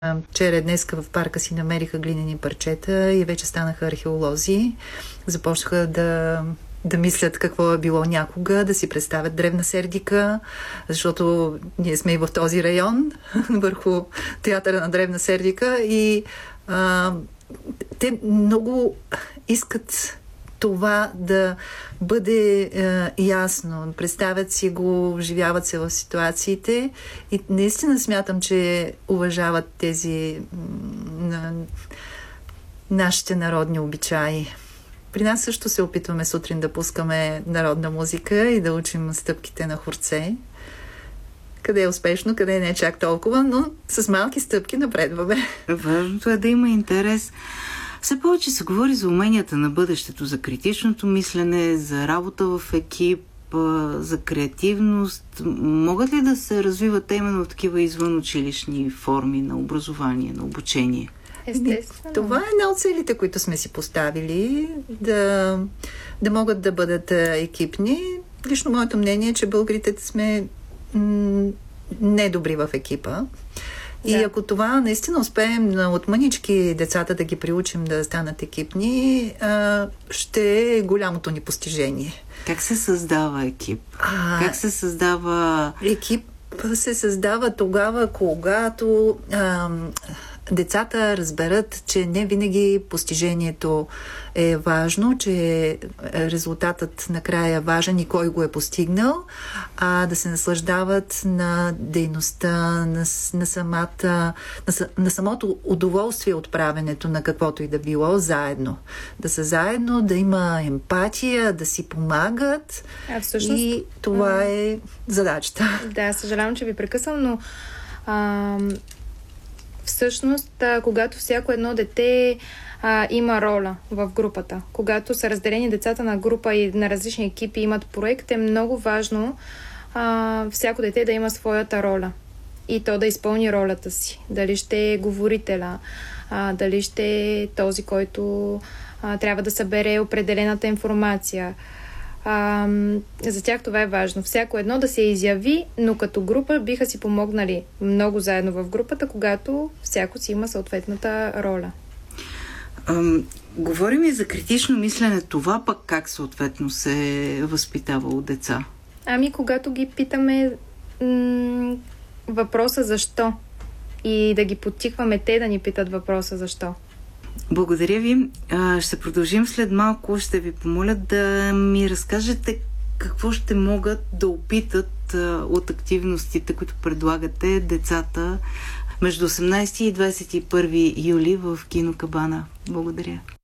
Вчера днеска в парка си намериха глинени парчета и вече станаха археолози. Започнаха да мислят какво е било някога, да си представят древна Сердика, защото ние сме и в този район, върху театъра на древна Сердика, и те много искат това да бъде ясно. Представят си го, вживяват се в ситуациите и наистина смятам, че уважават тези нашите народни обичаи. При нас също се опитваме сутрин да пускаме народна музика и да учим стъпките на хорце. Къде е успешно, къде не е чак толкова, но с малки стъпки напредваме. Важното е да има интерес. Все повече се говори за уменията на бъдещето, за критичното мислене, за работа в екип, за креативност. Могат ли да се развиват именно в такива извънучилищни форми на образование, на обучение? Естествено. Това е една от целите, които сме си поставили, да могат да бъдат екипни. Лично моето мнение е, че българите сме недобри в екипа. И ако това наистина успеем от мънички децата да ги приучим да станат екипни, ще е голямото ни постижение. Как се създава екип? Как се създава... Екип се създава тогава, когато децата разберат, че не винаги постижението е важно, че резултатът накрая е важен и кой го е постигнал, а да се наслаждават на дейността, на самото удоволствие от правенето на каквото и да било заедно. Да са заедно, да има емпатия, да си помагат. Всъщност, и това е задачата. Да, съжалявам, че ви прекъсвам, но всъщност, когато всяко едно дете има роля в групата, когато са разделени децата на група и на различни екипи имат проект, е много важно всяко дете да има своята роля и то да изпълни ролята си. Дали ще е говорителя, дали ще е този, който трябва да събере определената информация. За тях това е важно. Всяко едно да се изяви, но като група биха си помогнали много заедно в групата, когато всяко си има съответната роля. Говорим и за критично мислене. Това пък как съответно се възпитава от деца? Когато ги питаме въпроса защо и да ги подтикваме те да ни питат въпроса защо. Благодаря ви. Ще продължим след малко. Ще ви помоля да ми разкажете какво ще могат да опитат от активностите, които предлагате децата между 18 и 21 юли в Кино Кабана. Благодаря.